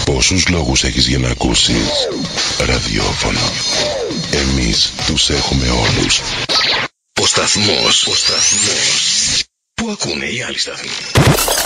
Πόσους λόγους έχεις για να ακούσεις ραδιόφωνο? Εμείς τους έχουμε όλους. Ο σταθμός που ακούνε οι άλλοι σταθμοί.